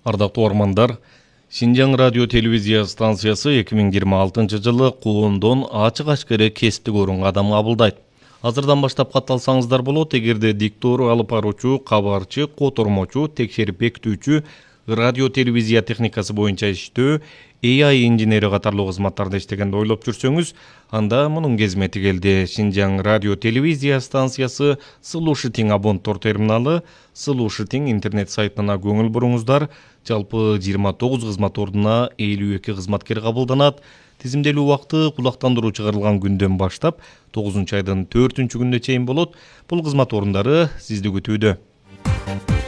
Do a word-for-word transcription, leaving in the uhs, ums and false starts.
Ардактуу угармандар, Шинжаң радио телевизия станциясы эки миң жыйырма алтынчы жылы коондон ачык ашкере кесиптик орун кадам кабылдайт. Азырдан баштап катталсаңыздар болот, эгерде диктор алып баруучу, кабарчы, котормочу, текшерип бекитүүчү, радио телевизия техникасы боюнча иштөө, A I инженери катарлуу кызматтарда иштегенди ойлоп жүрсөңүз, анда мунун кезмети келди. Шинжаң радио телевизия станциясы Слушатиң абонттор терминалы, Слушатиң интернет сайтына көңүл буруңуздар. Жалпы жыйырма тогуз кызмат ордуна элүү эки кызматкер кабылданат. Тизимделүү убакыты кулактандыруу чыгарылган күндөн баштап тогузунчу айдын төртүнчү күнүнө чейин болот. Бул кызмат орундары сизди күтүүдө.